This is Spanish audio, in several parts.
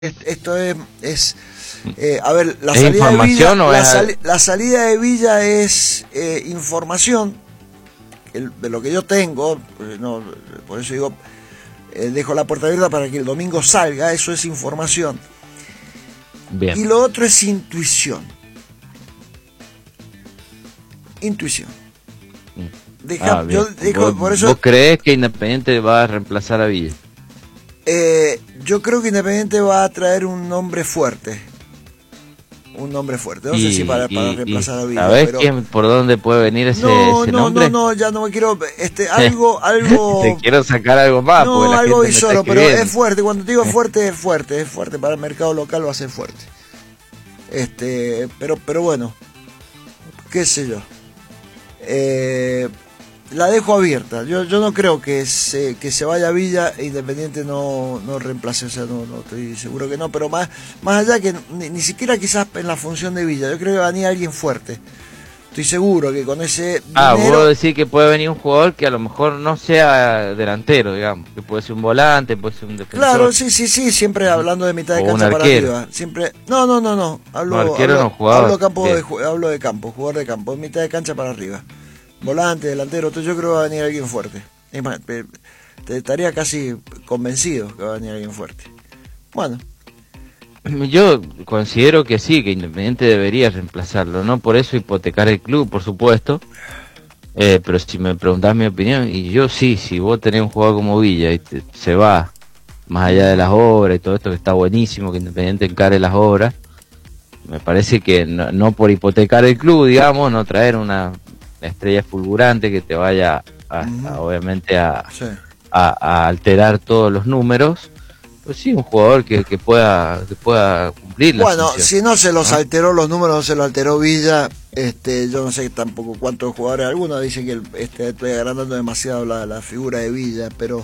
Esto es a ver, la ¿Es salida de Villa, información o la salida de Villa es información de lo que yo tengo, no, por eso digo, dejo la puerta abierta para que el domingo salga, eso es información. Bien. Y lo otro es intuición. Intuición. Por eso, ¿Vos creés que Independiente va a reemplazar a Villa? yo creo que Independiente va a traer un nombre fuerte. No sé si para reemplazar a Villa. ¿Sabés por dónde puede venir ese nombre? No, ya no me quiero. Algo. Te quiero sacar algo más. No, algo y solo, pero es fuerte. Cuando te digo fuerte, es fuerte. Es fuerte. Para el mercado local va a ser fuerte. Pero bueno, qué sé yo. La dejo abierta. Yo no creo que se vaya a Villa e Independiente no reemplace. O sea, no estoy seguro que no. Pero más allá que ni siquiera quizás en la función de Villa. Yo creo que va a venir alguien fuerte. Estoy seguro que con ese dinero... vos decís que puede venir un jugador que a lo mejor no sea delantero, digamos. Que puede ser un volante, puede ser un defensor. Claro, sí. Siempre hablando de mitad de cancha para arriba. Siempre... No. Hablo de campo, jugador de campo. Mitad de cancha para arriba. Volante, delantero, yo creo que va a venir alguien fuerte. Es más, te estaría casi convencido que va a venir alguien fuerte. Bueno. Yo considero que sí, que Independiente debería reemplazarlo, no por eso hipotecar el club, por supuesto, pero si me preguntás mi opinión, y yo sí, si vos tenés un jugador como Villa y se va, más allá de las obras y todo esto que está buenísimo, que Independiente encare las obras, me parece que no por hipotecar el club, digamos, no traer una estrella fulgurante que te vaya obviamente a alterar todos los números, pues sí, un jugador que pueda cumplir la función. Si no se los alteró los números, no se los alteró Villa, yo no sé tampoco cuántos jugadores, algunos dicen que estoy agrandando demasiado la figura de Villa, pero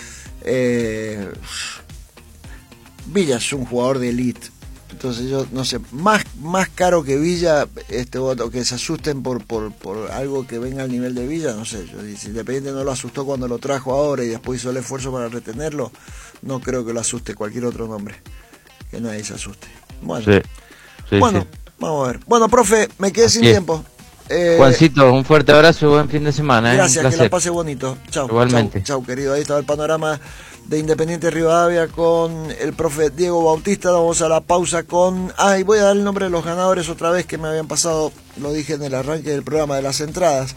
Villa es un jugador de élite. Entonces yo no sé, más caro que Villa, o que se asusten por algo que venga al nivel de Villa, no sé, si Independiente no lo asustó cuando lo trajo ahora y después hizo el esfuerzo para retenerlo, no creo que lo asuste cualquier otro nombre, que nadie se asuste. Bueno, sí. Vamos a ver. Bueno, profe, me quedé sin tiempo. Juancito, un fuerte abrazo, buen fin de semana. Gracias, que la pase bonito. Chau. Igualmente. Chau, querido. Ahí estaba el panorama de Independiente Rivadavia con el profe Diego Bautista. Vamos a la pausa con... y voy a dar el nombre de los ganadores otra vez que me habían pasado, lo dije en el arranque del programa de las entradas.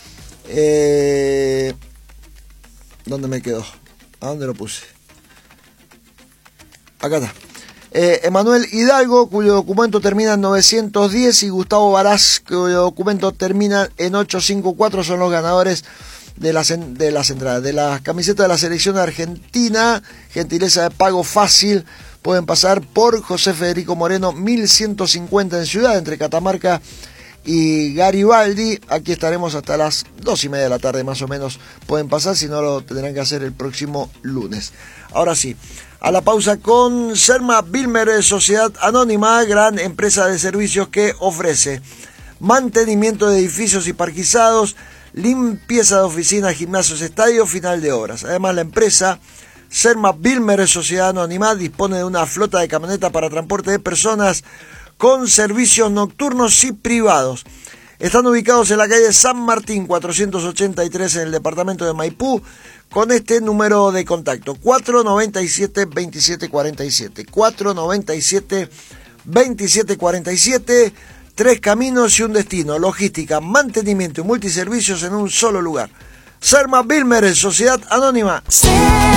¿Dónde me quedó? ¿A dónde lo puse? Acá está. Emanuel Hidalgo, cuyo documento termina en 910, y Gustavo Varaz, cuyo documento termina en 854, son los ganadores de las entradas. De las camisetas de la selección argentina, gentileza de pago fácil, pueden pasar por José Federico Moreno, 1150 en Ciudad, entre Catamarca y Garibaldi. Aquí estaremos hasta las 2:30 de la tarde más o menos. Pueden pasar, si no lo tendrán que hacer el próximo lunes. Ahora sí, a la pausa con Serma Bilmer, Sociedad Anónima, gran empresa de servicios que ofrece mantenimiento de edificios y parquizados, limpieza de oficinas, gimnasios, estadios, final de obras. Además, la empresa Serma Bilmer, Sociedad Anónima, dispone de una flota de camionetas para transporte de personas con servicios nocturnos y privados. Están ubicados en la calle San Martín 483 en el departamento de Maipú, con este número de contacto: 497-2747. 497-2747. 3 caminos y un destino. Logística, mantenimiento y multiservicios en un solo lugar. Serma Bilmer, Sociedad Anónima.